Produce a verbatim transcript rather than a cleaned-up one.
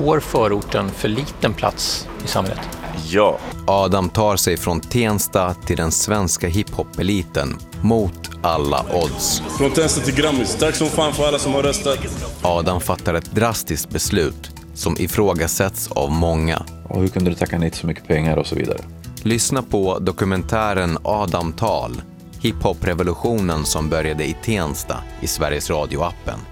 får förorten för liten plats i samhället? Ja. Adam tar sig från Tensta till den svenska hiphop-eliten mot alla odds. Från Tensta till Grammis. Tack så fan för alla som har röstat. Adam fattar ett drastiskt beslut som ifrågasätts av många. Och hur kunde du tacka nej till så mycket pengar och så vidare? Lyssna på dokumentären Adam Tal, hiphop-revolutionen som började i Tensta i Sveriges Radio-appen.